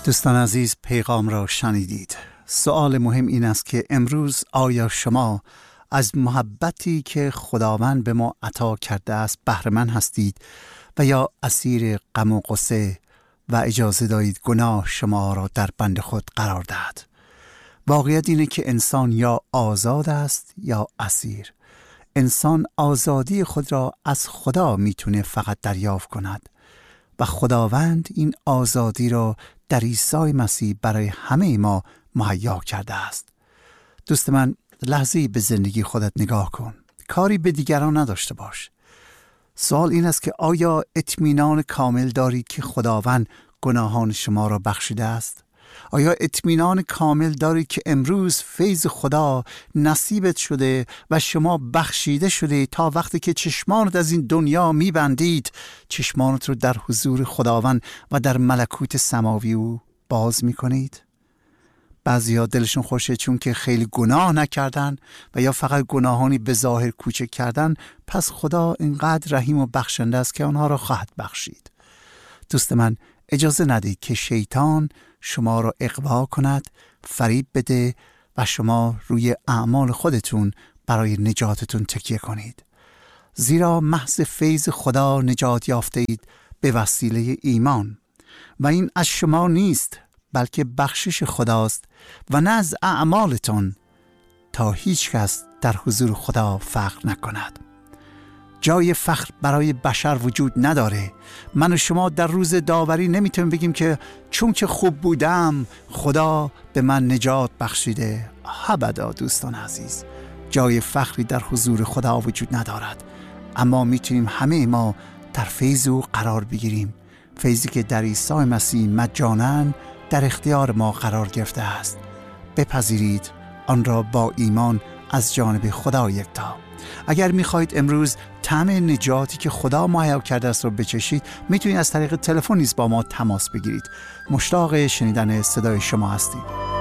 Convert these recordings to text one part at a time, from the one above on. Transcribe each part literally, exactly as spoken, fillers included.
دوستان عزیز، پیغام را شنیدید. سوال مهم این است که امروز آیا شما از محبتی که خداوند به ما عطا کرده است بهره مند هستید و یا اسیر غم و غصه و اجازه دارید گناه شما را در بند خود قرار دهد؟ واقعیت اینه که انسان یا آزاد است یا اسیر. انسان آزادی خود را از خدا میتونه فقط دریافت کند و خداوند این آزادی را در عیسی مسیح برای همه ما مهیا کرده است. دوست من، لحظه‌ای به زندگی خودت نگاه کن. کاری به دیگران نداشته باش. سوال این است که آیا اطمینان کامل دارید که خداوند گناهان شما را بخشیده است؟ آیا اطمینان کامل دارید که امروز فیض خدا نصیبت شده و شما بخشیده شده تا وقتی که چشمانت از این دنیا میبندید چشمانت رو در حضور خداوند و در ملکوت سماوی او باز میکنید؟ بعضیا دلشون خوشه چون که خیلی گناه نکردن و یا فقط گناهانی به ظاهر کوچک کردن، پس خدا اینقدر رحیم و بخشنده است که آنها را خواهد بخشید. دوست من، اجازه ندید که شیطان شما را اغوا کند، فریب بده و شما روی اعمال خودتون برای نجاتتون تکیه کنید. زیرا محض فیض خدا نجات یافته اید به وسیله ایمان و این از شما نیست بلکه بخشش خداست و نه از اعمالتون، تا هیچ کس در حضور خدا فخر نکند. جای فخر برای بشر وجود نداره. من و شما در روز داوری نمیتونیم بگیم که چون که خوب بودم خدا به من نجات بخشیده. ابدا دوستان عزیز، جای فخری در حضور خدا وجود ندارد، اما میتونیم همه ما در فیض او قرار بگیریم، فیضی که در عیسی مسیح مجانا در اختیار ما قرار گرفته است. بپذیرید آن را با ایمان از جانب خدا یکتا. اگر میخواهید امروز طعم نجاتی که خدا مهیا کرده است رو بچشید، میتونید از طریق تلفن نیز با ما تماس بگیرید. مشتاق شنیدن صدای شما هستیم.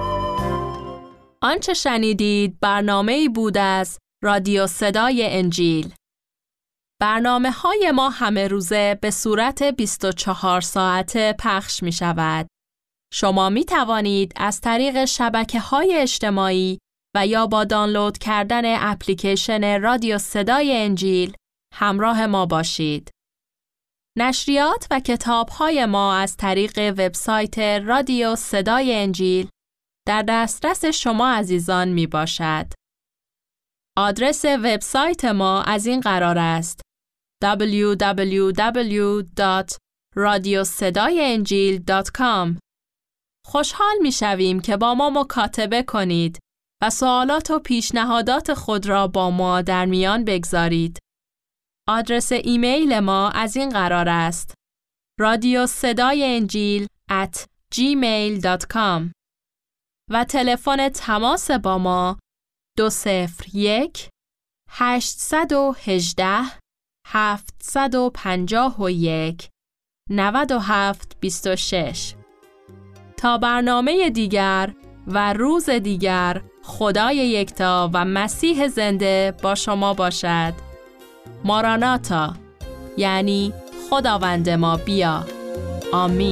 آنچه شنیدید برنامه‌ای بود از رادیو صدای انجیل. برنامه های ما همه روزه به صورت بیست و چهار ساعته پخش می شود. شما می توانید از طریق شبکه‌های اجتماعی و یا با دانلود کردن اپلیکیشن رادیو صدای انجیل همراه ما باشید. نشریات و کتاب‌های ما از طریق وبسایت رادیو صدای انجیل در دسترس شما عزیزان می باشد. آدرس وبسایت ما از این قرار است: دبلیو دبلیو دبلیو دات رادیو صدای انجیل دات کام. خوشحال می شویم که با ما مکاتبه کنید و سوالات و پیشنهادات خود را با ما در میان بگذارید. آدرس ایمیل ما از این قرار است: رادیو صدای انجیل ات جیمیل دات کام و تلفن تماس با ما دو صفر یک هشت یک هشت هفت پنج یک نه هفت دو شش. تا برنامه دیگر و روز دیگر، خدای یکتا و مسیح زنده با شما باشد. ماراناتا، یعنی خداوند ما بیا. آمین.